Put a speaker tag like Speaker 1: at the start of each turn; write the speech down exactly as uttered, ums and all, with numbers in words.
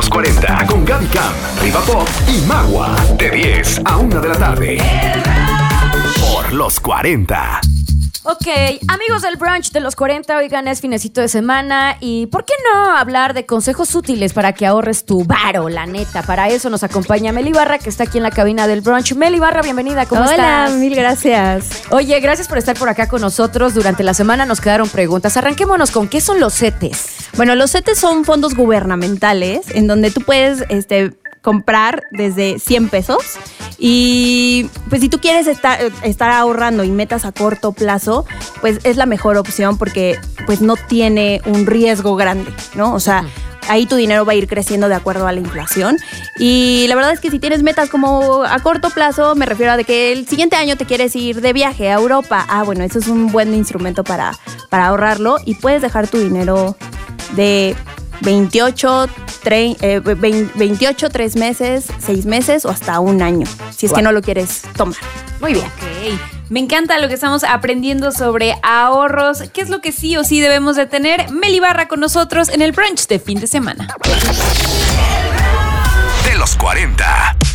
Speaker 1: los cuarenta con Gaby Cam, Riva Pop y Magua. De diez a una de la tarde. Por los cuarenta.
Speaker 2: Ok, amigos del brunch de los cuarenta, oigan, es finecito de semana y ¿por qué no hablar de consejos útiles para que ahorres tu varo, la neta? Para eso nos acompaña Meli Barra, que está aquí en la cabina del brunch. Meli Barra, bienvenida, ¿cómo
Speaker 3: Hola,
Speaker 2: estás?
Speaker 3: Hola, mil gracias.
Speaker 2: Oye, gracias por estar por acá con nosotros. Durante la semana nos quedaron preguntas. Arranquémonos con ¿qué son los CETES?
Speaker 3: Bueno, los CETES son fondos gubernamentales en donde tú puedes este, comprar desde cien pesos. Y pues si tú quieres estar, estar ahorrando y metas a corto plazo, pues es la mejor opción porque pues no tiene un riesgo grande, ¿no? O sea, ahí tu dinero va a ir creciendo de acuerdo a la inflación. Y la verdad es que si tienes metas como a corto plazo, me refiero a de que el siguiente año te quieres ir de viaje a Europa. Ah, bueno, eso es un buen instrumento para, para ahorrarlo y puedes dejar tu dinero de veintiocho, tres meses, seis meses o hasta un año, si es wow. que no lo quieres tomar.
Speaker 2: Muy bien.
Speaker 4: Ok, me encanta lo que estamos aprendiendo sobre ahorros. ¿Qué es lo que sí o sí debemos de tener? Meli Barra con nosotros en el brunch de fin de semana.
Speaker 1: De los cuarenta.